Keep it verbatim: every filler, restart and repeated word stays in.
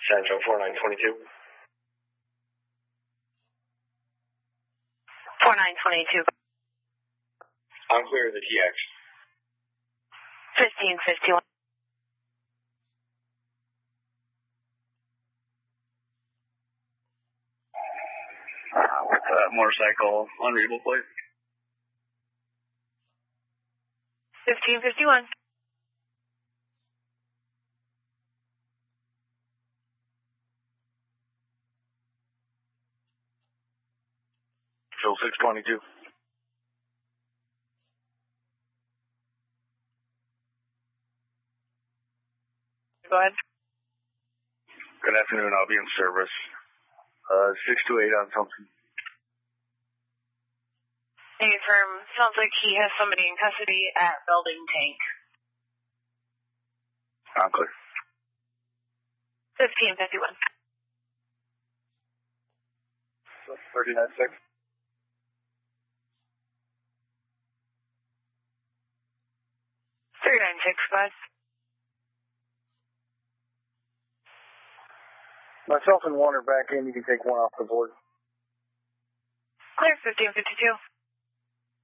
Central four nine twenty-two. four nine twenty-two. I'm clear of the T X. fifteen fifty-one. Uh, what's that motorcycle unreadable plate? fifteen fifty-one. Joe six twenty-two. Go ahead. Good afternoon, I'll be in service. Uh, six two eight on something. Hey, firm. Sounds like he has somebody in custody at Building Tank. I'm clear. fifteen fifty-one. thirty-nine six. three nine six, guys. Myself and one are back in. You can take one off the board. Clear, fifteen fifty-two.